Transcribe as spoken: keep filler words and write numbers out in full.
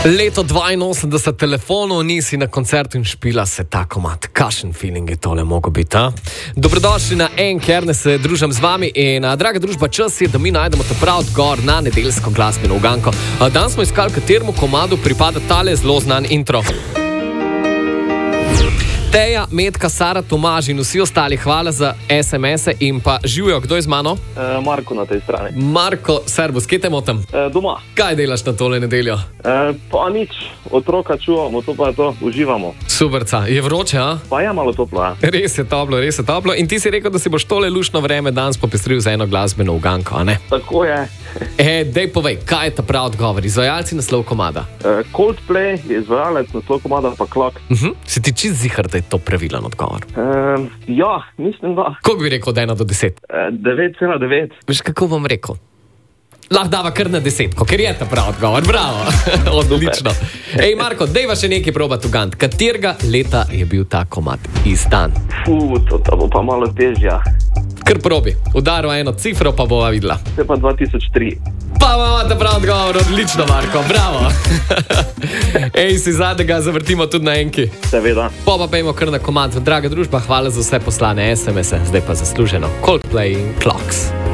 Leto dvainosemdeset, telefonov nisi na koncertu in špila se tako mat. Kakšen feeling je tole mogo biti, a? Dobrodošli na en, ker ne se družim z vami in, a, draga družba, čas je, da mi najdemo ta prav odgovor na nedeljsko glasbeno uganko. A, danes smo iskali, kateremu komadu pripada tale zelo znan intro. Teja, Metka, Sara, Tomaž in vsi ostali, hvala za es em ese in pa živijo, kdo je z mano? E, Marko na tej strani. Marko, servus, kje te motim? E, doma. Kaj delaš na tole nedeljo? E, pa nič, otroka čuvamo, to pa je to, uživamo. Superca, je vroče, a? Pa je malo toplo, a? Res je toplo, res je toplo. In ti si rekel, da si boš tole luštno vreme danes popestril za eno glasbeno uganko, a ne? Tako je. E, dej povej, kaj je ta prav odgovor? Izvajalci, naslov komada? E, Coldplay je izvajalec, naslov komada pa Clock. Uh-huh. Si ti čist zihar, da je to pravilen odgovor? E, ja, mislim, da. Koliko bi rekel od ena do deset? E, devet cela devet. Veš, kako bom rekel? Lahko dava kar na desetko, ker je ta prav odgovor. Bravo, odlično. Ej, Marko, dejva še nekaj probat ugant. Katerega leta je bil ta komad izdan? Fu, to, to bo pa malo težja. Kar probi, udaro eno cifro, pa bova videla. To je pa dva tisoč tri. Pa imamo ta prav odgovor, odlično, Marko, bravo. Ej, si zadnjega zavrtimo tudi na enki. Seveda. Pa pa pejmo kar na komad. Draga družba, hvala za vse poslane es em ese, zdaj pa zasluženo. Coldplay in Clocks.